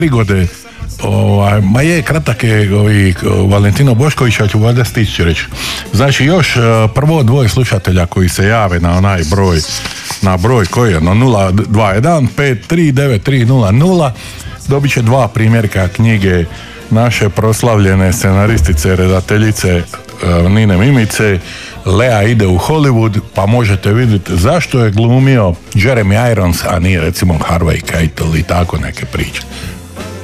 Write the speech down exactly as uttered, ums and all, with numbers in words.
prigode. Ovaj, ma je, kratak je ovi, Valentino Bošković, ja ću valjda stići reći. Znači, još prvo dvoje slušatelja koji se jave na onaj broj, na broj koji je, no nula dva jedan pet tri devet tri nula nula, dobit će dva primjerka knjige naše proslavljene scenaristice, redateljice Nine Mimice, Lea ide u Hollywood, pa možete vidjeti zašto je glumio Jeremy Irons, a nije recimo Harvey Keitel i tako neke priče.